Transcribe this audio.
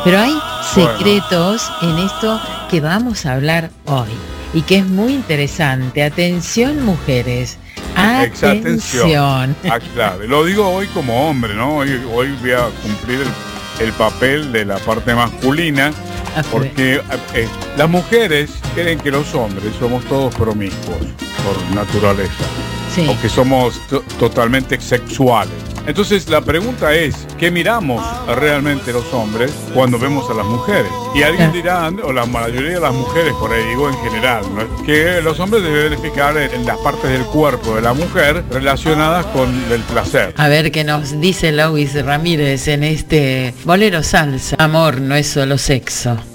Pero hay secretos en esto que vamos a hablar hoy y que es muy interesante. Atención, mujeres. Atención. Claro. Lo digo hoy como hombre, ¿no? Hoy voy a cumplir el papel de la parte masculina, porque las mujeres creen que los hombres somos todos promiscuos por naturaleza, sí, o que somos totalmente sexuales. Entonces la pregunta es, ¿qué miramos realmente los hombres cuando vemos a las mujeres? Y alguien dirá, o la mayoría de las mujeres, por ahí digo en general, ¿no?, que los hombres deben fijar en las partes del cuerpo de la mujer relacionadas con el placer. A ver qué nos dice Louis Ramírez en este Bolero Salsa. Amor no es solo sexo.